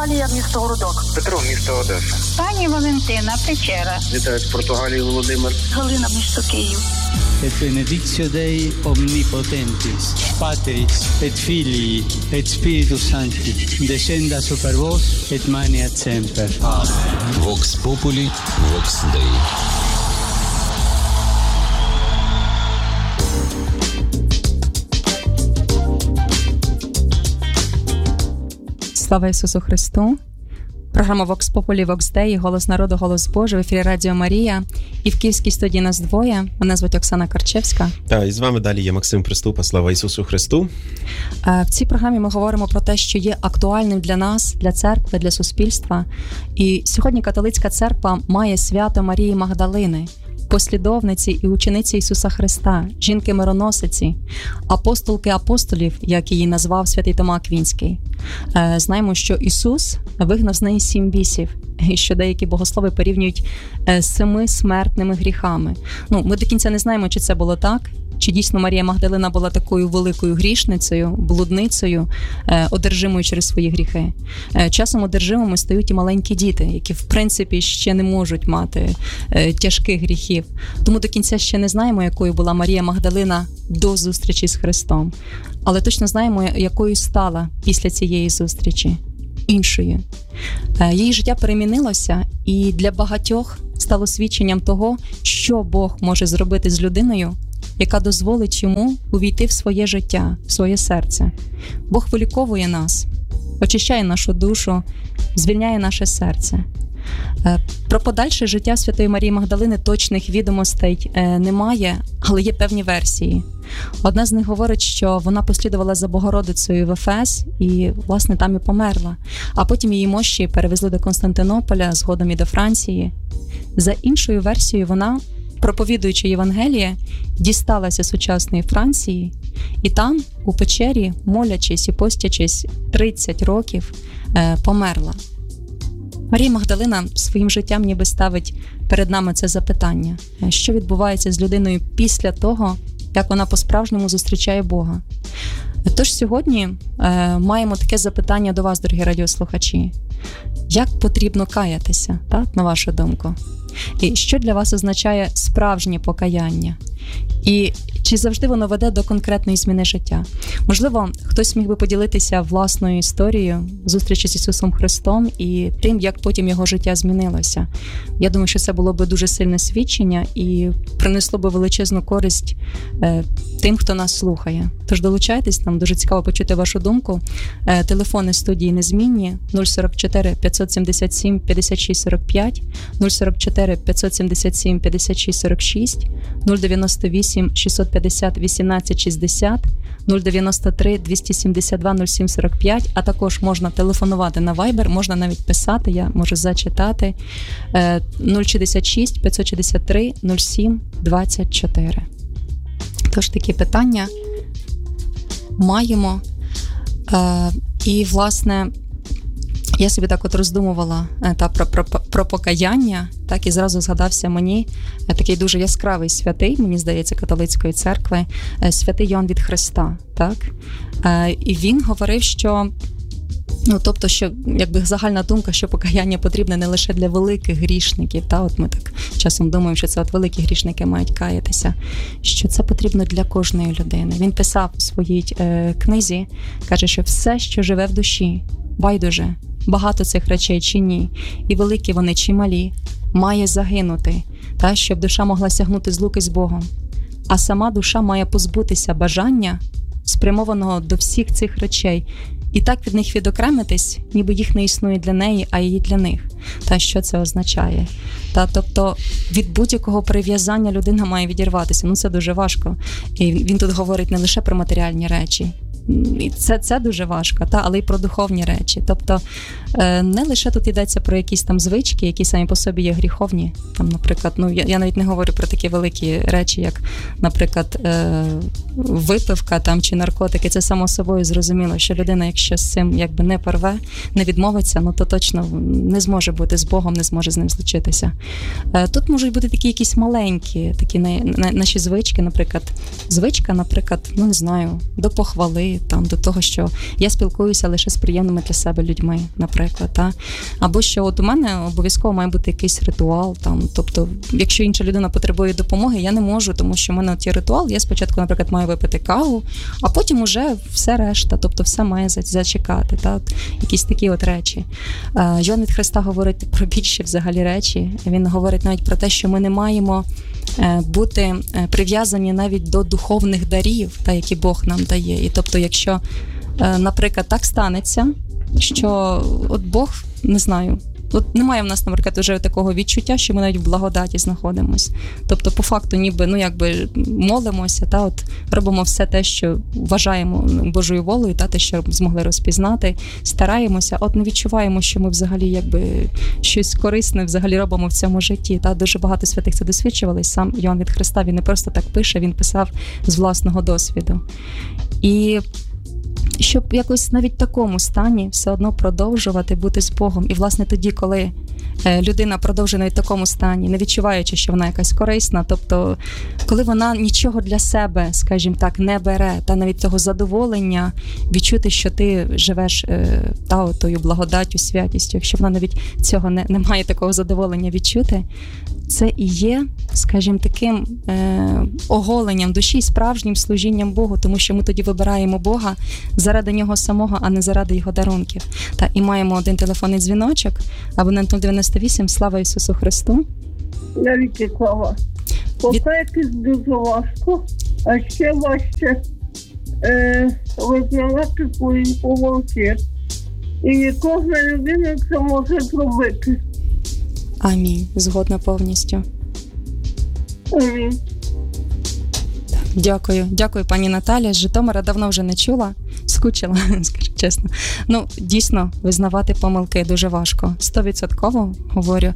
Португалія, місто Городок. Петро, місто Одеса. Пані Валентина, Печера. Вітаю з Португалії, Володимир. Галина, місто Київ. Et benedictio Dei omnipotentis, Patris et Filii et Spiritus Sancti, descenda super vos et maniat semper. Vox Populi, Vox Dei. Слава Ісусу Христу! Програма Vox Populi, Vox Dei, Голос народу, Голос Божий, в ефірі Радіо Марія. І в Київській студії нас двоє. Мене звуть Оксана Карчевська. Так, і з вами далі є Максим Приступа. Слава Ісусу Христу! В цій програмі ми говоримо про те, що є актуальним для нас, для церкви, для суспільства. І сьогодні католицька церква має свято Марії Магдалини, послідовниці і учениці Ісуса Христа, жінки-мироносиці, апостолки апостолів, як її назвав святий Тома Аквінський. Знаємо, що Ісус вигнав з неї 7 бісів, і що деякі богослови порівнюють з 7 смертними гріхами. Ми до кінця не знаємо, чи це було так, чи дійсно Марія Магдалина була такою великою грішницею, блудницею, одержимою через свої гріхи. Часом одержимими стають і маленькі діти, які в принципі ще не можуть мати тяжких гріхів. Тому до кінця ще не знаємо, якою була Марія Магдалина до зустрічі з Христом. Але точно знаємо, якою стала після цієї зустрічі. Іншою. Її життя перемінилося, і для багатьох стало свідченням того, що Бог може зробити з людиною, яка дозволить йому увійти в своє життя, в своє серце. Бог виліковує нас, очищає нашу душу, звільняє наше серце. Про подальше життя Святої Марії Магдалини точних відомостей немає, але є певні версії. Одна з них говорить, що вона послідувала за Богородицею в Ефес і, власне, там і померла. А потім її мощі перевезли до Константинополя, згодом і до Франції. За іншою версією, вона, проповідуючи Євангеліє, дісталася сучасної Франції і там, у печері, молячись і постячись 30 років, померла. Марія Магдалина своїм життям ніби ставить перед нами це запитання. Що відбувається з людиною після того, як вона по-справжньому зустрічає Бога? Тож сьогодні маємо таке запитання до вас, дорогі радіослухачі. Як потрібно каятися, так, на вашу думку? І що для вас означає справжнє покаяння? І чи завжди воно веде до конкретної зміни життя? Можливо, хтось міг би поділитися власною історією зустрічі з Ісусом Христом і тим, як потім його життя змінилося. Я думаю, що це було б дуже сильне свідчення і принесло б величезну користь тим, хто нас слухає. Тож долучайтесь, нам дуже цікаво почути вашу думку. Телефони студії незмінні 044 577 56 45, 044 577 56 46, 098 650 18 60, 093 272 07 45, а також можна телефонувати на Viber, можна навіть писати, я можу зачитати, 066 563 07 24. Тож такі питання маємо. І, власне, я собі так от роздумувала про покаяння, так, і зразу згадався мені такий дуже яскравий святий, мені здається, католицької церкви, святий Йоанн від Хреста, так? І він говорив, що тобто, що якби загальна думка, що покаяння потрібне не лише для великих грішників, от ми так часом думаємо, що це от великі грішники мають каятися, що це потрібно для кожної людини. Він писав у своїй книзі, каже, що все, що живе в душі, байдуже, багато цих речей чи ні, і великі вони чи малі, має загинути, щоб душа могла сягнути злуки з Богом. А сама душа має позбутися бажання, спрямованого до всіх цих речей, і так від них відокремитись, ніби їх не існує для неї, а її для них. Що це означає? Тобто від будь-якого прив'язання людина має відірватися. Це дуже важко. І він тут говорить не лише про матеріальні речі. І це дуже важко, але й про духовні речі. Тобто не лише тут йдеться про якісь там звички, які самі по собі є гріховні. Наприклад, я навіть не говорю про такі великі речі, як, наприклад, випивка чи наркотики. Це само собою зрозуміло, що людина, якщо з цим не порве, не відмовиться, то точно не зможе бути з Богом, не зможе з ним злучитися. Тут можуть бути такі якісь маленькі такі наші звички, наприклад, не знаю, до похвали, і там до того, що я спілкуюся лише з приємними для себе людьми, наприклад, та? Або що от у мене обов'язково має бути якийсь ритуал, там, тобто, якщо інша людина потребує допомоги, я не можу, тому що в мене от є ритуал, я спочатку, наприклад, маю випити каву, а потім уже все решта, тобто все має зачекати, та? Якісь такі от речі. Йоанн від Христа говорить про більші взагалі речі, він говорить навіть про те, що ми не маємо бути прив'язані навіть до духовних дарів, та, які Бог нам дає. І тобто, якщо, наприклад, так станеться, що от Бог, не знаю, от немає в нас, наприклад, вже такого відчуття, що ми навіть в благодаті знаходимося. Тобто, по факту, ніби, якби молимося, та, от робимо все те, що вважаємо Божою волею, та те, що змогли розпізнати, стараємося, от не відчуваємо, що ми взагалі якби щось корисне взагалі робимо в цьому житті. Та дуже багато святих це досвідчували. Сам Йоанн від Христа, він не просто так пише, він писав з власного досвіду. І щоб якось навіть в такому стані все одно продовжувати бути з Богом. І, власне, тоді, коли людина продовжує навіть в такому стані, не відчуваючи, що вона якась корисна, тобто, коли вона нічого для себе, скажімо так, не бере, та навіть того задоволення відчути, що ти живеш тою благодаттю, святістю, якщо вона навіть цього не має такого задоволення відчути, це і є, скажімо, таким оголенням душі, справжнім служінням Богу, тому що ми тоді вибираємо Бога заради Нього самого, а не заради Його дарунків. Та і маємо один телефонний дзвіночок, абонент 098, слава Ісусу Христу. Навіки слава. Покаятись дуже важко, а ще важче визнавати свої помилки. І не кожна людина це може зробити. Амінь. Згодна повністю. Амінь. Дякую. Дякую, пані Наталя. З Житомира давно вже не чула. Скучила, скажу чесно. Дійсно, визнавати помилки дуже важко. 100% говорю.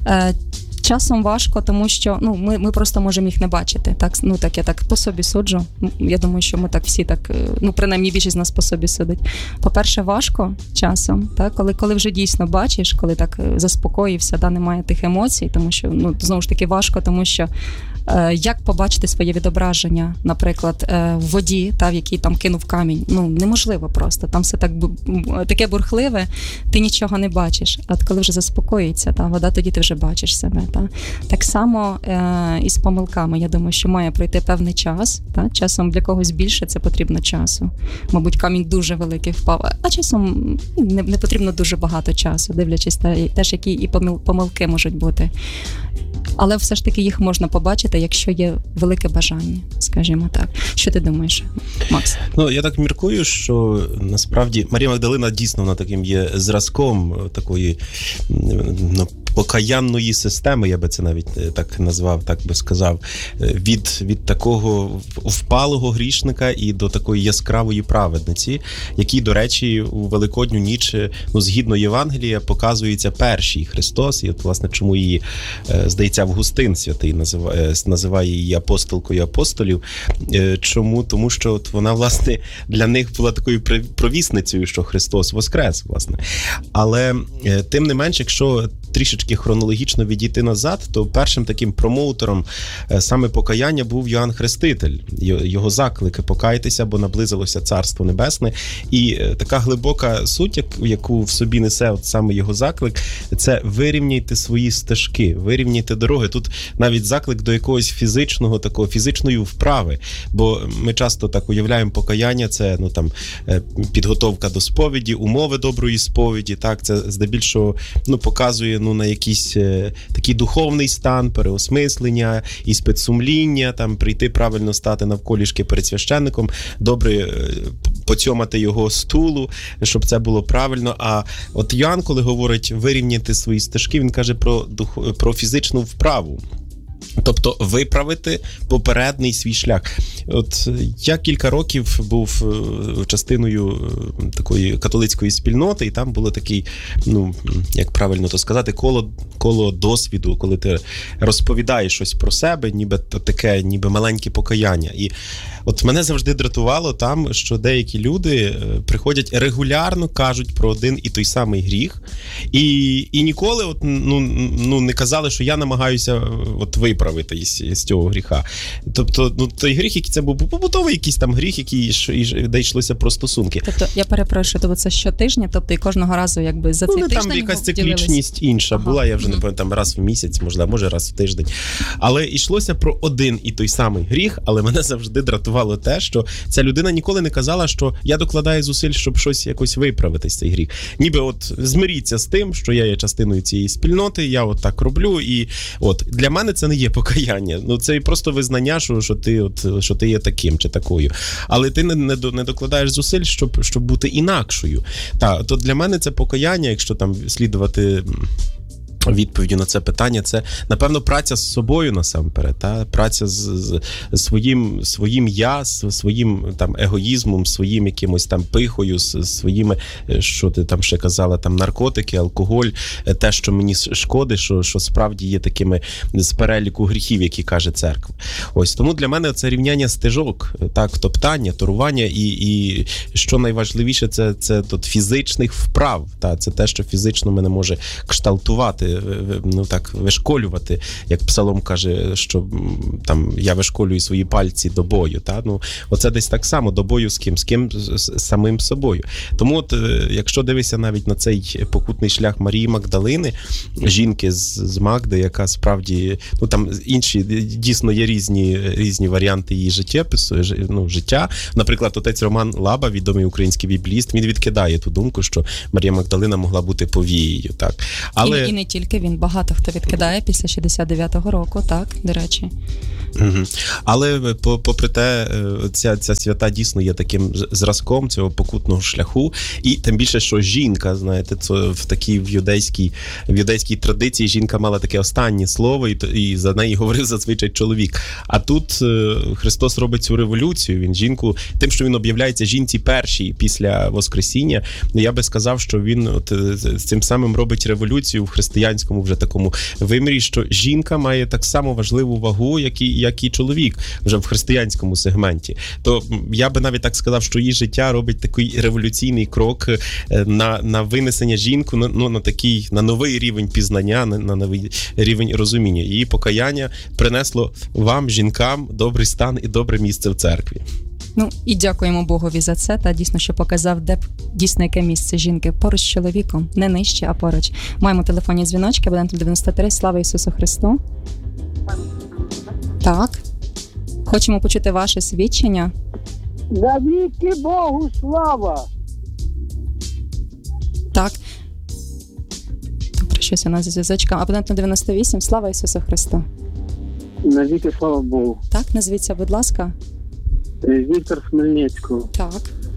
Часом важко, тому що ми просто можемо їх не бачити. Так, я так по собі суджу. Я думаю, що ми так всі так, принаймні більшість з нас по собі судить. По-перше, важко часом, так, коли вже дійсно бачиш, коли так заспокоївся, немає тих емоцій, тому що, знову ж таки, важко, тому що як побачити своє відображення, наприклад, в воді, в якій там кинув камінь? Неможливо просто. Там все таке бурхливе, ти нічого не бачиш. А коли вже заспокоїться вода, тоді ти вже бачиш себе. Так само і з помилками. Я думаю, що має пройти певний час. Часом для когось більше це потрібно часу. Мабуть, камінь дуже великий впав, а часом не потрібно дуже багато часу, дивлячись теж, які і помилки можуть бути. Але все ж таки їх можна побачити, якщо є велике бажання, скажімо так. Що ти думаєш, Макс? Я так міркую, що насправді Марія Магдалина дійсно вона таким є зразком такої покаянної системи, я би це навіть так назвав, так би сказав, від такого впалого грішника і до такої яскравої праведниці, який, до речі, у Великодню ніч, згідно Євангелія, показується перший Христос, і от, власне, чому її, здається, Августин святий називає її апостолкою апостолів. Чому? Тому що от вона, власне, для них була такою провісницею, що Христос воскрес, власне. Але, тим не менш, якщо трішечки хронологічно відійти назад, то першим таким промоутером саме покаяння був Йоанн Хреститель. Його заклики «Покайтеся, бо наблизилося Царство Небесне». І така глибока суть, яку в собі несе от саме його заклик, це вирівняйте свої стежки, вирівняйте дороги. Тут навіть заклик до якогось фізичної вправи, бо ми часто так уявляємо покаяння, це підготовка до сповіді, умови доброї сповіді, так, це здебільшого показує на якийсь такий духовний стан, переосмислення, іспит сумління, прийти правильно стати навколішки перед священником, добре поцьомати його стулу, щоб це було правильно. А от Йоанн, коли говорить вирівняти свої стежки, він каже про фізичну вправу. Тобто виправити попередній свій шлях. От я кілька років був частиною такої католицької спільноти, і там було такий, як правильно то сказати, коло досвіду, коли ти розповідаєш щось про себе, ніби маленьке покаяння. І от мене завжди дратувало там, що деякі люди приходять регулярно, кажуть про один і той самий гріх, і ніколи не казали, що я намагаюся виправити з цього гріха. Тобто, той гріх, який це був побутовий якийсь там гріх, де йшлося про стосунки. Тобто, я перепрошую, тобто це щотижня, тобто і кожного разу якби за цей тиждень там якась циклічність інша була, я вже не пам'ятаю, там раз в місяць, може раз в тиждень. Але йшлося про один і той самий гріх, але мене завжди дратувало те, що ця людина ніколи не казала, що я докладаю зусиль, щоб щось якось виправити цей гріх. Ніби от змиріться з тим, що я є частиною цієї спільноти, я от так роблю, і от для мене це не є покаяння. Це просто визнання, що ти є таким чи такою. Але ти не докладаєш зусиль, щоб бути інакшою. То для мене це покаяння, якщо там слідувати відповіді на це питання, це, напевно, праця з собою насамперед, праця з своїм я, своїм там егоїзмом, своїм якимось там пихою, своїми, що ти там ще казала, там наркотики, алкоголь, те, що мені шкодить, що справді є такими з переліку гріхів, які каже церква. Ось, тому для мене це рівняння стежок, так, топтання, торування і що найважливіше, це тут фізичних вправ, це те, що фізично мене може кшталтувати, вишколювати, як Псалом каже, що там я вишколюю свої пальці до бою. Оце десь так само, до бою з ким? З самим собою. Тому от, якщо дивишся навіть на цей покутний шлях Марії Магдалини, жінки з Магди, яка справді, там інші, дійсно є різні варіанти її життя. Наприклад, отець Роман Лаба, відомий український бібліст, він відкидає ту думку, що Марія Магдалина могла бути повією. Так. Але... І не тільки він, багато хто відкидає після 69-го року, так, до речі. Угу. Але попри те, ця свята дійсно є таким зразком цього покутного шляху, і тим більше, що жінка, знаєте, це в такій в юдейській традиції жінка мала таке останнє слово, і за неї говорив зазвичай чоловік. А тут Христос робить цю революцію, він жінку, тим, що він об'являється жінці першій після Воскресіння, я би сказав, що він з цим самим робить революцію в християнському вже такому вимірі, що жінка має так само важливу вагу, як і чоловік вже в християнському сегменті. То я би навіть так сказав, що її життя робить такий революційний крок на винесення жінку на новий рівень пізнання, на новий рівень розуміння. Її покаяння принесло вам, жінкам, добрий стан і добре місце в церкві. І дякуємо Богові за це, та дійсно, що показав, де дійсно яке місце жінки поруч з чоловіком, не нижче, а поруч. Маємо телефонні дзвіночки, абонент 93, слава Ісусу Христу. Так. Хочемо почути ваше свідчення. Навіки Богу слава! Так. Добре, щось у нас зі зв'язочком. Абонент 98, слава Ісусу Христу. Навіки слава Богу. Так, назвіться, будь ласка. Віктор з Хмельницького. Так.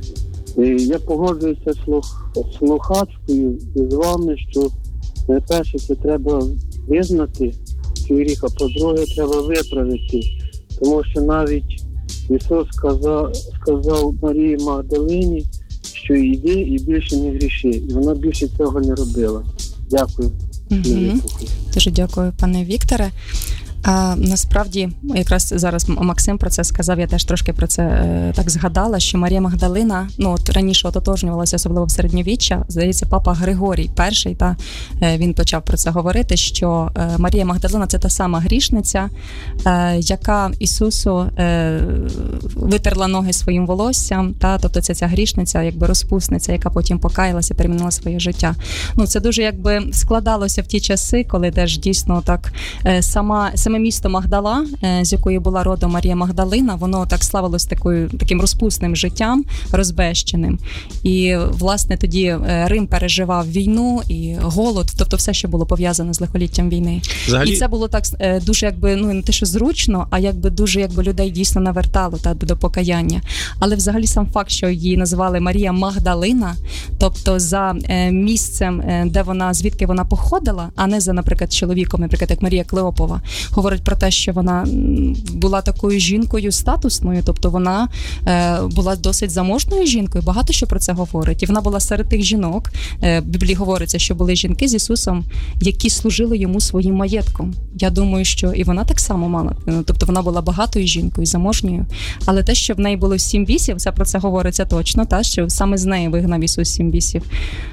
Я погоджуюся з слухачкою з вами, що найперше це треба визнати цей гріх, а по-друге треба виправити. Тому що навіть Ісус сказав Марії Магдалині, що йди і більше не гріши. І вона більше цього не робила. Дякую. Дуже дякую, пане Вікторе. Насправді, якраз зараз Максим про це сказав, я теж трошки про це так згадала, що Марія Магдалина, раніше ототожнювалася, особливо в середньовіччя, здається, папа Григорій І, він почав про це говорити, що Марія Магдалина – це та сама грішниця, яка Ісусу витерла ноги своїм волоссям, тобто це ця грішниця, якби розпусниця, яка потім покаялася, перемінила своє життя. Це дуже якби складалося в ті часи, коли теж дійсно так саме місто Магдала, з якої була родом Марія Магдалина, воно так славилось таким розпусним життям, розбещеним. І, власне, тоді Рим переживав війну і голод, тобто все, що було пов'язане з лихоліттям війни. Взагалі... І це було так дуже, якби, не те, що зручно, а якби дуже, людей дійсно навертало до покаяння. Але взагалі сам факт, що її називали Марія Магдалина, тобто за місцем, де звідки вона походила, а не за, наприклад, чоловіком, наприклад, як Марія Клеопова, говорить про те, що вона була такою жінкою статусною, тобто вона була досить заможною жінкою, багато що про це говорить. І вона була серед тих жінок, в Біблії говориться, що були жінки з Ісусом, які служили йому своїм маєтком. Я думаю, що і вона так само мала, тобто вона була багатою жінкою, заможньою, але те, що в неї було 7 бісів, це про це говориться точно, що саме з неї вигнав Ісус 7 бісів.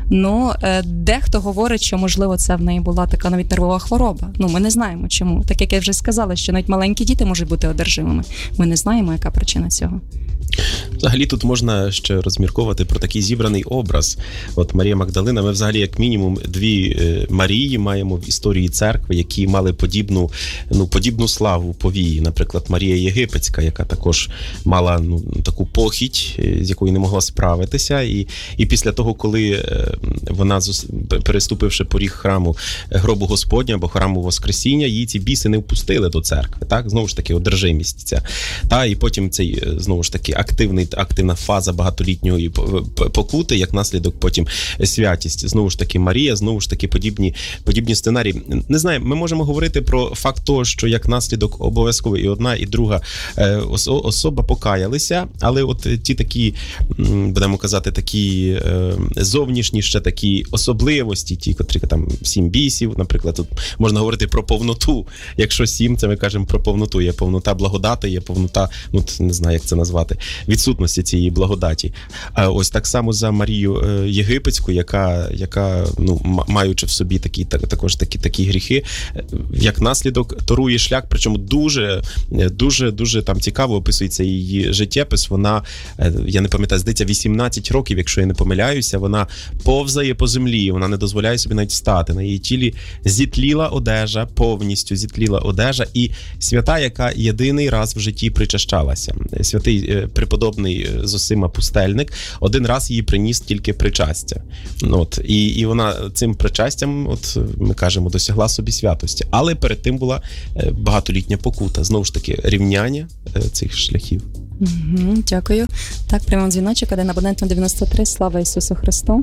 Дехто говорить, що, можливо, це в неї була така навіть нервова хвороба. Ми не знаємо чому. Так як ти вже сказала, що навіть маленькі діти можуть бути одержимими. Ми не знаємо, яка причина цього. Взагалі тут можна ще розмірковувати про такий зібраний образ. От Марія Магдалина, ми взагалі як мінімум дві Марії маємо в історії церкви, які мали подібну славу повії. Наприклад, Марія Єгипетська, яка також мала таку похідь, з якою не могла справитися. І після того, коли вона, переступивши поріг храму гробу Господня або храму Воскресіння, її ці біси не впустили до церкви. Так? Знову ж таки, одержимість ця. І потім цей, знову ж таки, активна фаза багатолітньої покути, як наслідок потім святість. Знову ж таки Марія, знову ж таки подібні сценарії. Не знаю, ми можемо говорити про факт того, що як наслідок обов'язково і одна, і друга особа покаялися, але от ті такі, будемо казати, такі зовнішні ще такі особливості, ті, котрі там 7 бісів, наприклад, тут можна говорити про повноту. Якщо 7, це ми кажемо про повноту. Є повнота благодати, є повнота, не знаю, як це назвати, відсутності цієї благодаті. Ось так само за Марію Єгипетську, яка маючи в собі такі гріхи, як наслідок торує шлях, причому дуже там цікаво описується її життєпис. Вона, я не пам'ятаю, здається, 18 років, якщо я не помиляюся, вона повзає по землі, вона не дозволяє собі навіть встати. На її тілі зітліла одежа, повністю зітліла одежа, і свята, яка єдиний раз в житті причащалася. Святий преподобний Зосима Пустельник один раз її приніс тільки причастя. І вона цим причастям, ми кажемо, досягла собі святості. Але перед тим була багатолітня покута. Знову ж таки, рівняння цих шляхів. Дякую. Так, прямо дзвіночок, один абонент 93. Слава Ісусу Христу.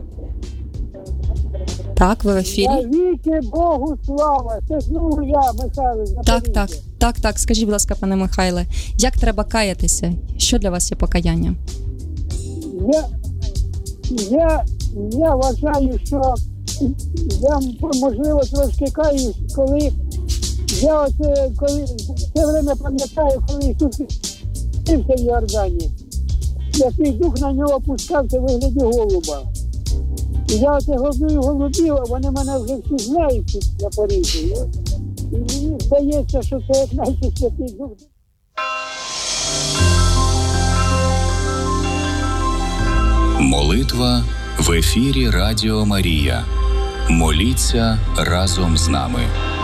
Так, ви в ефірі. Навіки Богу слава! Це знову я, Михайло, Запоріжжя. Так. Скажіть, будь ласка, пане Михайле, як треба каятися? Що для вас є покаяння? Я вважаю, що я, можливо, трошки каюсь, коли я це время пам'ятаю, коли Ісус в Йордані, який дух на нього опускався в вигляді голуба. І я годую голубів, а вони мене вже всі знають тут в Запоріжжі. І мені здається, що це як навіть Святий Дух. Молитва в ефірі Радіо Марія. Моліться разом з нами.